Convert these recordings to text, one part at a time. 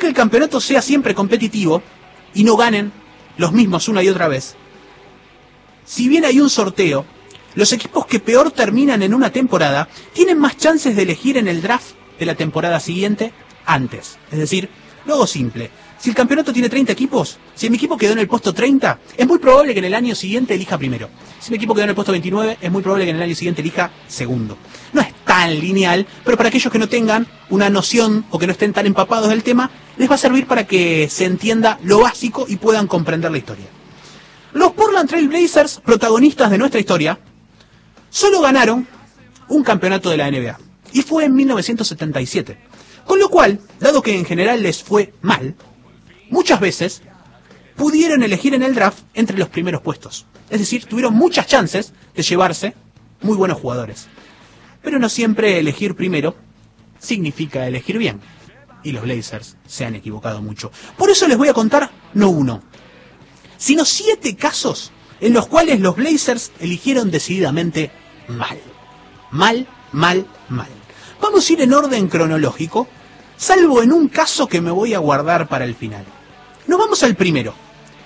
que el campeonato sea siempre competitivo y no ganen los mismos una y otra vez, si bien hay un sorteo, los equipos que peor terminan en una temporada tienen más chances de elegir en el draft de la temporada siguiente antes. Es decir, lo hago simple. Si el campeonato tiene 30 equipos, si mi equipo quedó en el puesto 30, es muy probable que en el año siguiente elija primero. Si mi equipo quedó en el puesto 29, es muy probable que en el año siguiente elija segundo. No es tan lineal, pero para aquellos que no tengan una noción o que no estén tan empapados del tema, les va a servir para que se entienda lo básico y puedan comprender la historia. Los Portland Trail Blazers, protagonistas de nuestra historia, solo ganaron un campeonato de la NBA, y fue en 1977. Con lo cual, dado que en general les fue mal, muchas veces pudieron elegir en el draft entre los primeros puestos. Es decir, tuvieron muchas chances de llevarse muy buenos jugadores. Pero no siempre elegir primero significa elegir bien. Y los Blazers se han equivocado mucho. Por eso les voy a contar no uno, sino 7 casos en los cuales los Blazers eligieron decididamente mal. Mal. Vamos a ir en orden cronológico, salvo en un caso que me voy a guardar para el final. Nos vamos al primero,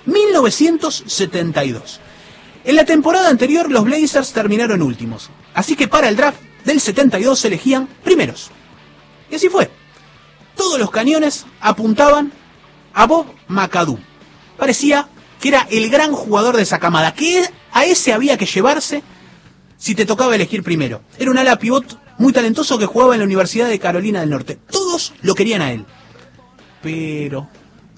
1972. En la temporada anterior los Blazers terminaron últimos, así que para el draft del 72 se elegían primeros. Y así fue. Todos los cañones apuntaban a Bob McAdoo. Parecía que era el gran jugador de esa camada, que a ese había que llevarse si te tocaba elegir primero. Era un ala pivot muy talentoso que jugaba en la Universidad de Carolina del Norte. Todos lo querían a él. Pero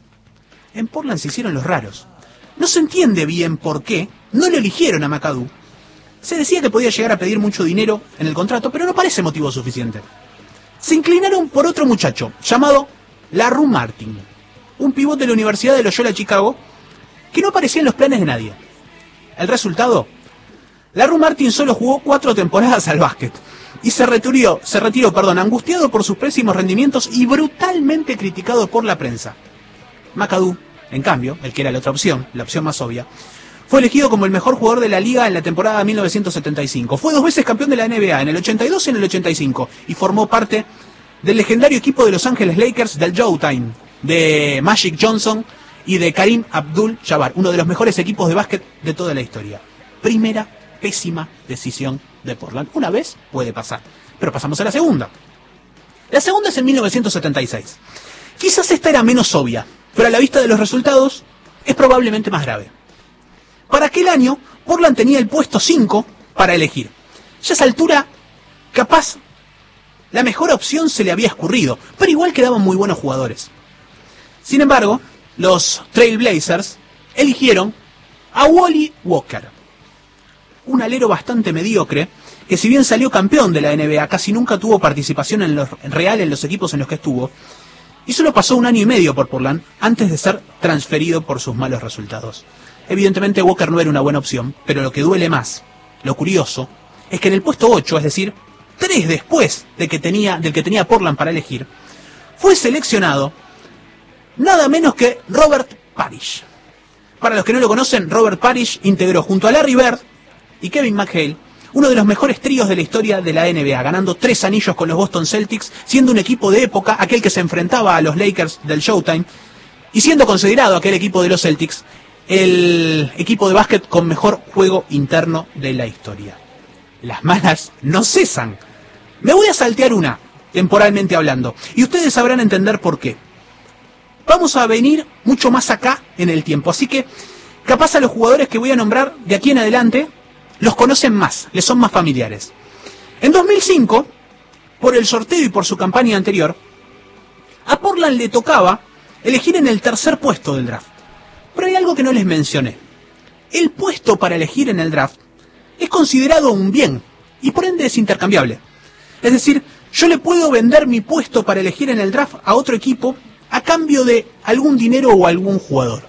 en Portland se hicieron los raros. No se entiende bien por qué no lo eligieron a McAdoo. Se decía que podía llegar a pedir mucho dinero en el contrato, pero no parece motivo suficiente. Se inclinaron por otro muchacho, llamado Larry Martin, un pivot de la Universidad de Loyola Chicago, que no aparecía en los planes de nadie. El resultado: Larry Martin solo jugó 4 temporadas al básquet y se retiró, angustiado por sus pésimos rendimientos y brutalmente criticado por la prensa. McAdoo, en cambio, el que era la otra opción, la opción más obvia, fue elegido como el mejor jugador de la liga en la temporada 1975. Fue 2 veces campeón de la NBA, en el 82 y en el 85, y formó parte del legendario equipo de Los Ángeles Lakers del Showtime, de Magic Johnson y de Kareem Abdul-Jabbar, uno de los mejores equipos de básquet de toda la historia. Primera pésima decisión de Portland. Una vez puede pasar, pero pasamos a la segunda. La segunda es en 1976. Quizás esta era menos obvia, pero a la vista de los resultados es probablemente más grave. Para aquel año, Portland tenía el puesto 5 para elegir. Ya a esa altura, capaz, la mejor opción se le había escurrido, pero igual quedaban muy buenos jugadores. Sin embargo, los Trail Blazers eligieron a Wally Walker, un alero bastante mediocre, que si bien salió campeón de la NBA, casi nunca tuvo participación en real en los equipos en los que estuvo, y solo pasó 1 año y medio por Portland antes de ser transferido por sus malos resultados. Evidentemente Walker no era una buena opción, pero lo que duele más, lo curioso, es que en el puesto 8, es decir, 3 después del que tenía Portland para elegir, fue seleccionado nada menos que Robert Parrish. Para los que no lo conocen, Robert Parrish integró junto a Larry Bird y Kevin McHale uno de los mejores tríos de la historia de la NBA, ganando 3 anillos con los Boston Celtics, siendo un equipo de época, aquel que se enfrentaba a los Lakers del Showtime, y siendo considerado aquel equipo de los Celtics el equipo de básquet con mejor juego interno de la historia. Las malas no cesan. Me voy a saltear una, temporalmente hablando, y ustedes sabrán entender por qué. Vamos a venir mucho más acá en el tiempo, así que capaz a los jugadores que voy a nombrar de aquí en adelante los conocen más, les son más familiares. En 2005, por el sorteo y por su campaña anterior, a Portland le tocaba elegir en el tercer puesto del draft. Pero hay algo que no les mencioné. El puesto para elegir en el draft es considerado un bien y por ende es intercambiable. Es decir, yo le puedo vender mi puesto para elegir en el draft a otro equipo a cambio de algún dinero o algún jugador.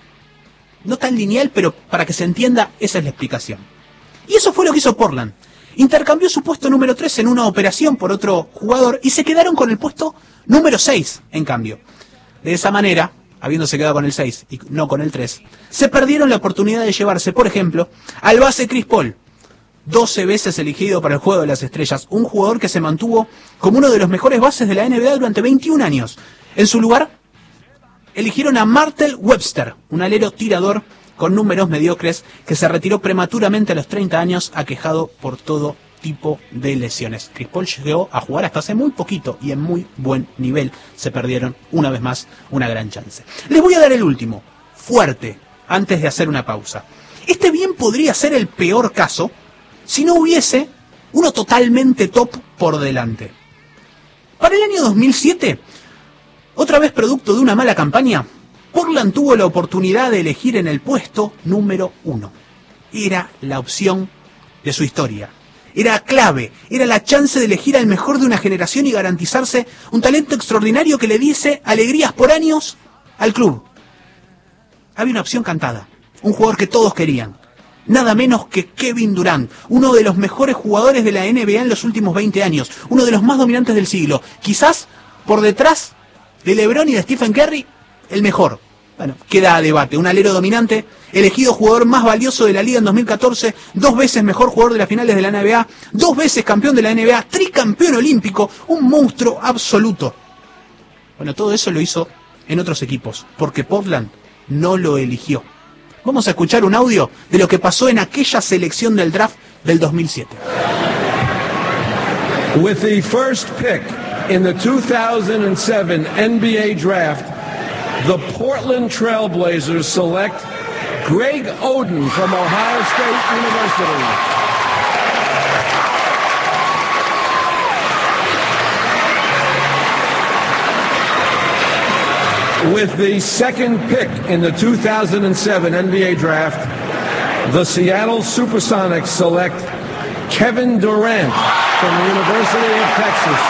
No tan lineal, pero para que se entienda, esa es la explicación. Y eso fue lo que hizo Portland. Intercambió su puesto número 3 en una operación por otro jugador y se quedaron con el puesto número 6, en cambio. De esa manera, habiéndose quedado con el 6 y no con el 3, se perdieron la oportunidad de llevarse, por ejemplo, al base Chris Paul, 12 veces elegido para el Juego de las Estrellas, un jugador que se mantuvo como uno de los mejores bases de la NBA durante 21 años. En su lugar, eligieron a Martell Webster, un alero tirador con números mediocres que se retiró prematuramente a los 30 años aquejado por todo tipo de lesiones. Chris Paul llegó a jugar hasta hace muy poquito y en muy buen nivel. Se perdieron una vez más una gran chance. Les voy a dar el último, fuerte, antes de hacer una pausa. Este bien podría ser el peor caso si no hubiese uno totalmente top por delante. Para el año 2007, otra vez producto de una mala campaña, Portland tuvo la oportunidad de elegir en el puesto número 1. Era la opción de su historia. Era clave, era la chance de elegir al mejor de una generación y garantizarse un talento extraordinario que le diese alegrías por años al club. Había una opción cantada, un jugador que todos querían, nada menos que Kevin Durant, uno de los mejores jugadores de la NBA en los últimos 20 años, uno de los más dominantes del siglo, quizás por detrás de LeBron y de Stephen Curry, el mejor. Bueno, queda a debate, un alero dominante, elegido jugador más valioso de la liga en 2014, 2 veces mejor jugador de las finales de la NBA, 2 veces campeón de la NBA, tricampeón olímpico, un monstruo absoluto. Bueno, todo eso lo hizo en otros equipos, porque Portland no lo eligió. Vamos a escuchar un audio de lo que pasó en aquella selección del draft del 2007. With the first pick in the 2007 NBA draft, the Portland Trail Blazers select Greg Oden from Ohio State University. With the second pick in the 2007 NBA draft, the Seattle Supersonics select Kevin Durant from the University of Texas.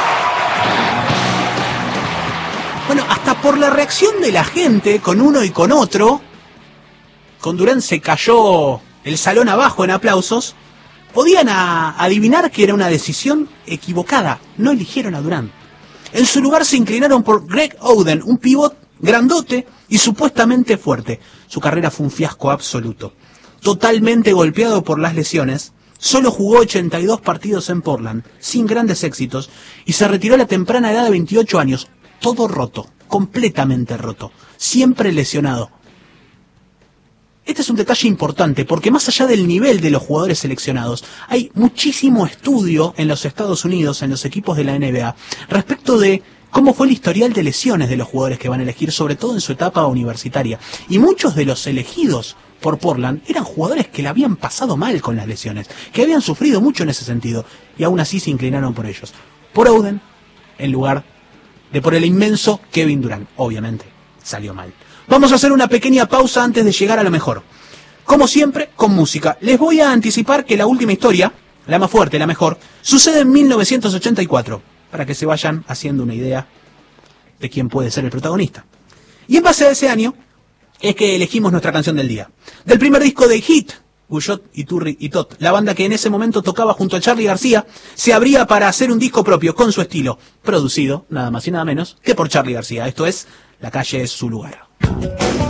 Bueno, hasta por la reacción de la gente con uno y con otro, con Durant se cayó el salón abajo en aplausos, podían adivinar que era una decisión equivocada. No eligieron a Durant. En su lugar se inclinaron por Greg Oden, un pívot grandote y supuestamente fuerte. Su carrera fue un fiasco absoluto. Totalmente golpeado por las lesiones, solo jugó 82 partidos en Portland, sin grandes éxitos, y se retiró a la temprana edad de 28 años, todo roto, completamente roto, siempre lesionado. Este es un detalle importante, porque más allá del nivel de los jugadores seleccionados, hay muchísimo estudio en los Estados Unidos, en los equipos de la NBA, respecto de cómo fue el historial de lesiones de los jugadores que van a elegir, sobre todo en su etapa universitaria. Y muchos de los elegidos por Portland eran jugadores que le habían pasado mal con las lesiones, que habían sufrido mucho en ese sentido, y aún así se inclinaron por ellos. Por Oden, en lugar de por el inmenso Kevin Durant. Obviamente, salió mal. Vamos a hacer una pequeña pausa antes de llegar a lo mejor. Como siempre, con música. Les voy a anticipar que la última historia, la más fuerte, la mejor, sucede en 1984, para que se vayan haciendo una idea de quién puede ser el protagonista. Y en base a ese año, es que elegimos nuestra canción del día. Del primer disco de Hit, Guyot, Iturri y Tot, la banda que en ese momento tocaba junto a Charly García, se abría para hacer un disco propio con su estilo, producido, nada más y nada menos, que por Charly García. Esto es La calle es su lugar.